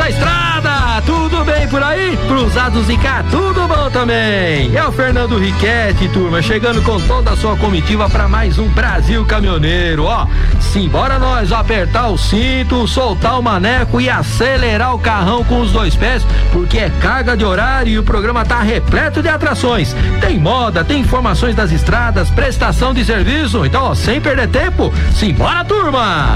na estrada, tudo bem por aí? Cruzados e cá, tudo bom também? É o Fernando Riquetti, turma, chegando com toda a sua comitiva para mais um Brasil Caminhoneiro, ó. Simbora nós apertar o cinto, soltar o maneco e acelerar o carrão com os dois pés, porque é carga de horário e o programa tá repleto de atrações. Tem moda, tem informações das estradas, prestação de serviço, então, ó, sem perder tempo, simbora, turma!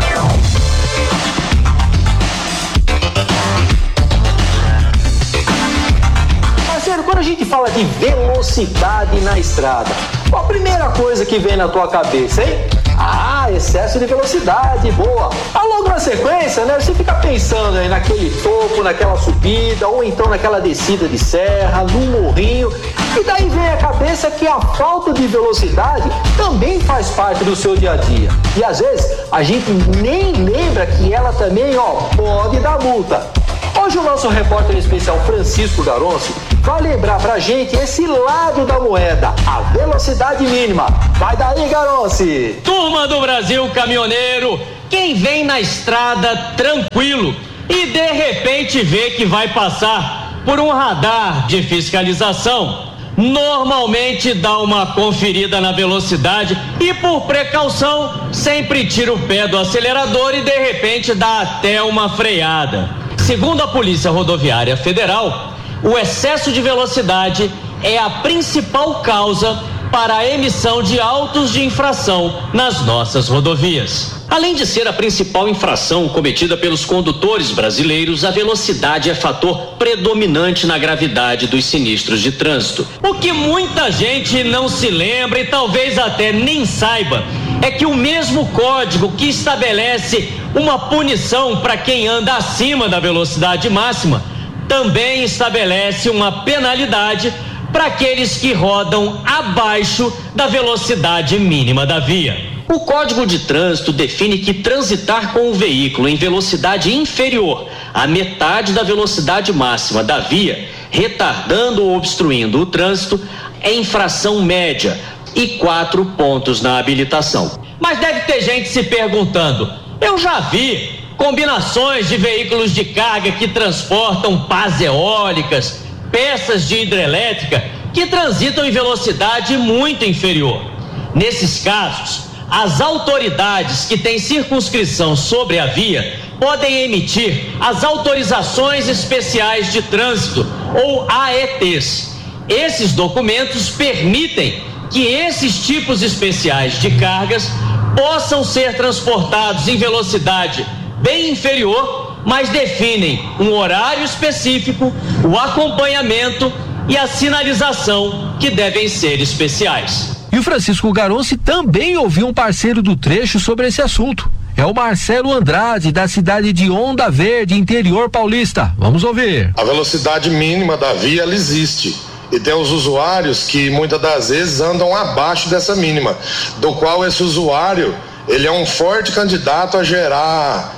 Quando a gente fala de velocidade na estrada, qual a primeira coisa que vem na tua cabeça, hein? Ah, excesso de velocidade, boa. Logo na sequência, né, você fica pensando aí naquele topo, naquela subida, ou então naquela descida de serra, no morrinho, e daí vem a cabeça que a falta de velocidade também faz parte do seu dia a dia. E às vezes a gente nem lembra que ela também, ó, pode dar multa. Hoje o nosso repórter especial Francisco Garonci vai lembrar pra gente esse lado da moeda, a velocidade mínima. Vai daí, Garonci! Turma do Brasil Caminhoneiro, quem vem na estrada tranquilo e de repente vê que vai passar por um radar de fiscalização, normalmente dá uma conferida na velocidade e, por precaução, sempre tira o pé do acelerador e de repente dá até uma freada. Segundo a Polícia Rodoviária Federal, o excesso de velocidade é a principal causa para a emissão de autos de infração nas nossas rodovias. Além de ser a principal infração cometida pelos condutores brasileiros, a velocidade é fator predominante na gravidade dos sinistros de trânsito. O que muita gente não se lembra e talvez até nem saiba é que o mesmo código que estabelece uma punição para quem anda acima da velocidade máxima também estabelece uma penalidade para aqueles que rodam abaixo da velocidade mínima da via. O Código de Trânsito define que transitar com o veículo em velocidade inferior à metade da velocidade máxima da via, retardando ou obstruindo o trânsito, é infração média e 4 pontos na habilitação. Mas deve ter gente se perguntando, eu já vi combinações de veículos de carga que transportam pás eólicas, peças de hidrelétrica que transitam em velocidade muito inferior. Nesses casos, as autoridades que têm circunscrição sobre a via podem emitir as autorizações especiais de trânsito, ou AETs. Esses documentos permitem que esses tipos especiais de cargas possam ser transportados em velocidade bem inferior, mas definem um horário específico, o acompanhamento e a sinalização que devem ser especiais. E o Francisco Garonci também ouviu um parceiro do trecho sobre esse assunto. É o Marcelo Andrade, da cidade de Onda Verde, interior paulista. Vamos ouvir. A velocidade mínima da via, ela existe. E tem os usuários que muitas das vezes andam abaixo dessa mínima, do qual esse usuário, ele é um forte candidato a gerar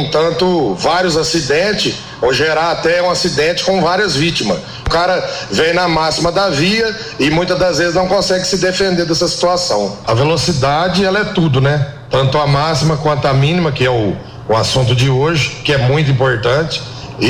vários acidentes, ou gerar até um acidente com várias vítimas. O cara vem na máxima da via e muitas das vezes não consegue se defender dessa situação. A velocidade, ela é tudo, né? Tanto a máxima quanto a mínima, que é o assunto de hoje, que é muito importante.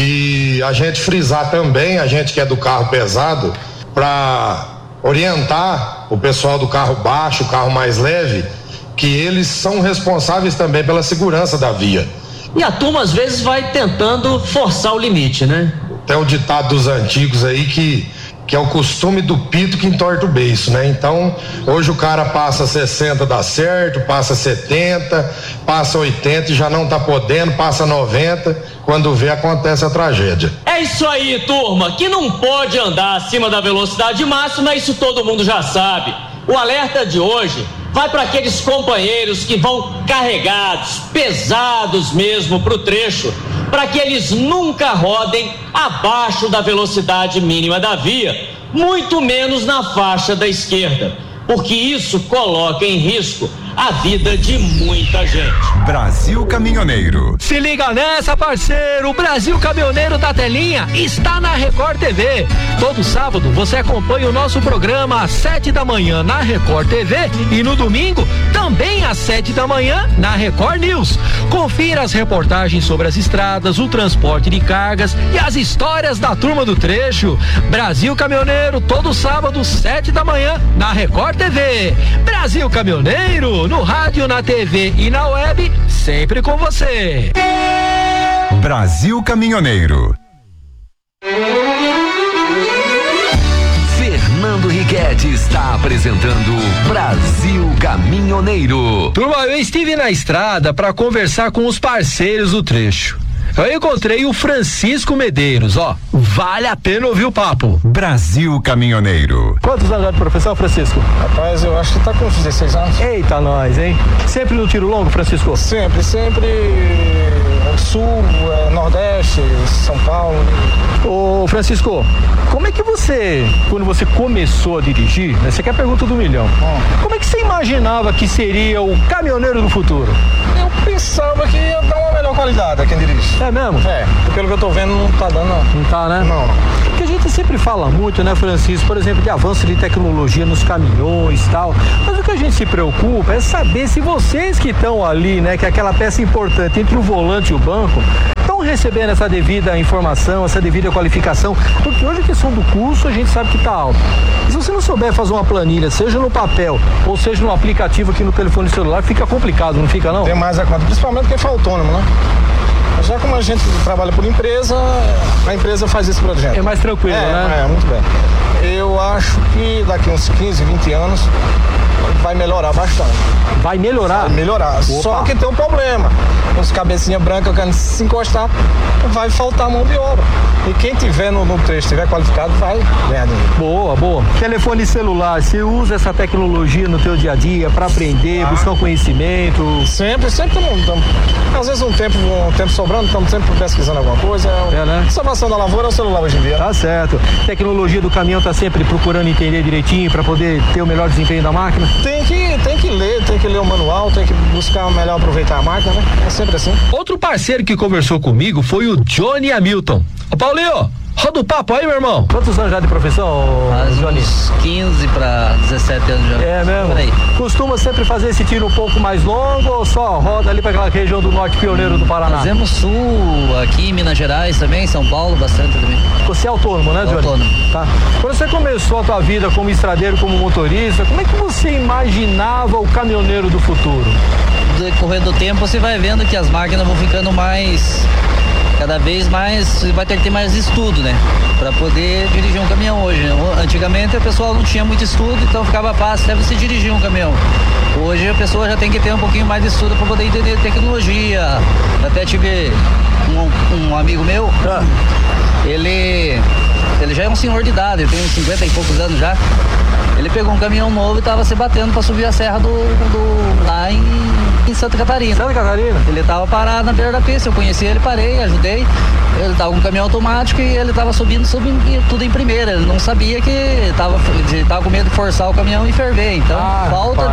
E a gente frisar também, a gente que é do carro pesado, para orientar o pessoal do carro baixo, o carro mais leve, que eles são responsáveis também pela segurança da via. E a turma às vezes vai tentando forçar o limite, né? Tem o ditado dos antigos aí que é o costume do pito que entorta o beiço, né? Então, hoje o cara passa 60, dá certo, passa 70, passa 80 e já não tá podendo, passa 90, quando vê acontece a tragédia. É isso aí, turma, que não pode andar acima da velocidade máxima, isso todo mundo já sabe. O alerta de hoje vai para aqueles companheiros que vão carregados, pesados mesmo pro trecho, para que eles nunca rodem abaixo da velocidade mínima da via, muito menos na faixa da esquerda, porque isso coloca em risco a vida de muita gente. Brasil Caminhoneiro. Se liga nessa, parceiro, o Brasil Caminhoneiro da Telinha está na Record TV. Todo sábado você acompanha o nosso programa às 7 da manhã na Record TV e no domingo também às 7 da manhã na Record News. Confira as reportagens sobre as estradas, o transporte de cargas e as histórias da turma do trecho. Brasil Caminhoneiro, todo sábado, 7 da manhã na Record TV. Brasil Caminhoneiro, no rádio, na TV e na web, sempre com você. Brasil Caminhoneiro. Fernando Riquetti está apresentando Brasil Caminhoneiro. Turma, eu estive na estrada para conversar com os parceiros do trecho. Eu encontrei o Francisco Medeiros, vale a pena ouvir o papo. Brasil Caminhoneiro. Quantos anos de profissão, Francisco? Rapaz, eu acho que tá com uns 16 anos. Eita, nós, hein? Sempre no tiro longo, Francisco? Sempre. Sul, Nordeste, São Paulo. Ô, Francisco, como é que você, quando você começou a dirigir, né? Você quer a pergunta do milhão. Como é que você imaginava que seria o caminhoneiro do futuro? Eu pensava que ia dar uma melhor qualidade a quem dirige. É mesmo? Pelo que eu tô vendo, não tá dando, não. Não tá, né? Não. Porque a gente sempre fala muito, né, Francisco, por exemplo, de avanço de tecnologia nos caminhões e tal, mas o que a gente se preocupa é saber se vocês que estão ali, né, que é aquela peça importante entre o volante e o banco, estão recebendo essa devida informação, essa devida qualificação, porque hoje a questão do curso a gente sabe que tá alto. E se você não souber fazer uma planilha, seja no papel ou seja no aplicativo aqui no telefone celular, fica complicado, não fica não? Tem mais a conta, principalmente quem for autônomo, né? Já como a gente trabalha por empresa, a empresa faz isso pra gente. É mais tranquilo, né? Muito bem. Eu acho que daqui uns 15, 20 anos vai melhorar bastante. Vai melhorar? Vai melhorar. Opa. Só que tem um problema. Os cabecinha branca querendo se encostar, vai faltar mão de obra. E quem tiver no trecho, estiver qualificado, vai ganhar dinheiro. Boa. Telefone celular, você usa essa tecnologia no teu dia a dia para aprender, buscar um conhecimento? Sempre estamos. Às vezes um tempo sobrando, estamos sempre pesquisando alguma coisa. Né? Salvação da lavoura é o celular hoje em dia. Tá certo. Tecnologia do caminhão tá sempre procurando entender direitinho para poder ter o melhor desempenho da máquina? Tem que ler o manual, tem que buscar melhor aproveitar a máquina, né? É sempre assim. Outro parceiro que conversou comigo foi o Johnny Hamilton. Ô Paulinho, roda o papo aí, meu irmão. Quantos anos já de profissão, Johnny? Uns 15 para 17 anos já. É mesmo? Por aí. Costuma sempre fazer esse tiro um pouco mais longo ou só roda ali para aquela região do norte pioneiro do Paraná? Fazemos sul, aqui em Minas Gerais também, São Paulo, bastante também. Você é autônomo, né, Johnny? Autônomo. Tá. Quando você começou a tua vida como estradeiro, como motorista, como é que você imaginava o caminhoneiro do futuro? No decorrer do tempo você vai vendo que as máquinas vão ficando cada vez mais, vai ter que ter mais estudo, né? Para poder dirigir um caminhão hoje, né? Antigamente a pessoa não tinha muito estudo, então ficava fácil até você dirigir um caminhão. Hoje a pessoa já tem que ter um pouquinho mais de estudo para poder entender tecnologia. Até tive um amigo meu, ele já é um senhor de idade, ele tem uns 50 e poucos anos já. Ele pegou um caminhão novo e tava se batendo para subir a serra lá em Santa Catarina. Santa Catarina? Ele tava parado na beira da pista, eu conheci ele, parei, ajudei. Ele tava com um caminhão automático e ele tava subindo tudo em primeira. Ele não sabia que ele tava com medo de forçar o caminhão e ferver. Então, falta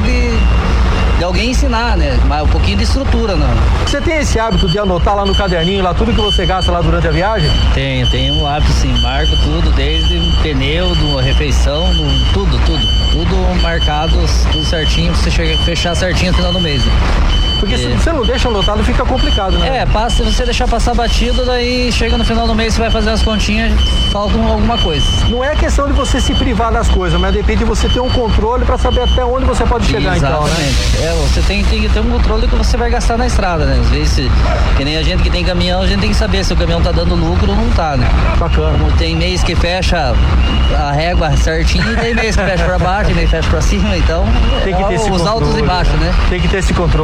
de alguém ensinar, né? Mas um pouquinho de estrutura, não. Você tem esse hábito de anotar lá no caderninho, lá tudo que você gasta lá durante a viagem? Tenho um hábito sim, marco tudo, desde o pneu, a refeição, tudo marcado, tudo certinho, pra você fechar certinho no final do mês. Né? Porque se você não deixa anotado, fica complicado, né? Se você deixar passar batido, daí chega no final do mês, você vai fazer as continhas, falta alguma coisa. Não é questão de você se privar das coisas, mas depende de você ter um controle para saber até onde você pode chegar. Exatamente. Então, né? Você tem que ter um controle do que você vai gastar na estrada, né? Às vezes, que nem a gente que tem caminhão, a gente tem que saber se o caminhão tá dando lucro ou não tá, né? Bacana. Como tem mês que fecha a régua certinho e tem mês que fecha pra baixo, e mês fecha pra cima, então tem que ter esse os controle, altos e baixos, né? Tem que ter esse controle, né?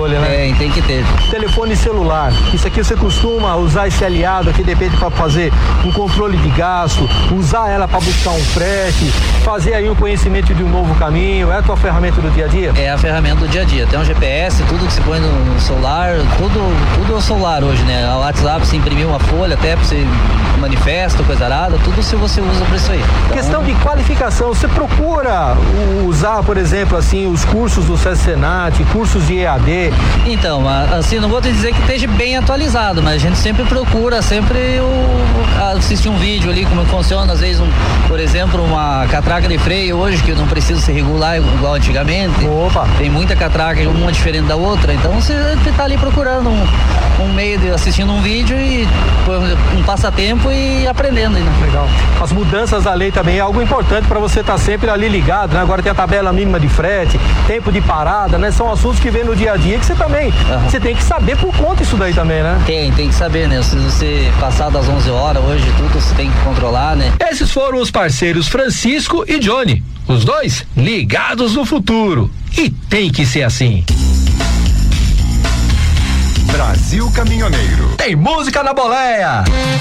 Tem que ter. Telefone celular, isso aqui você costuma usar esse aliado aqui de repente para fazer um controle de gasto, usar ela para buscar um frete, fazer aí um conhecimento de um novo caminho, é a tua ferramenta do dia a dia? É a ferramenta do dia a dia. Tem um GPS, tudo que se põe no celular, tudo é o celular hoje, né? O WhatsApp, se imprimir uma folha até para você manifesto, coisa arada, tudo se você usa para isso aí. Então, questão de qualificação, você procura usar, por exemplo, assim, os cursos do SESC-Senat, cursos de EAD? Então, assim, não vou te dizer que esteja bem atualizado, mas a gente sempre procura, assistir um vídeo ali, como funciona, às vezes, por exemplo, uma catraca de freio hoje, que não precisa ser regular igual antigamente. Opa! Tem muita catraca, uma diferente da outra, então você está ali procurando um meio de assistindo um vídeo e um passatempo e aprendendo. Né? Legal. As mudanças da lei também é algo importante para você estar sempre ali ligado, né? Agora tem a tabela mínima de frete, tempo de parada, né? São assuntos que vem no dia a dia que você também, você tem que saber por conta isso daí também, né? Tem que saber, né? Se você passar das 11 horas hoje, tudo você tem que controlar, né? Esses foram os parceiros Francisco e Johnny, os dois ligados no futuro. E tem que ser assim. Brasil Caminhoneiro. Tem música na boleia.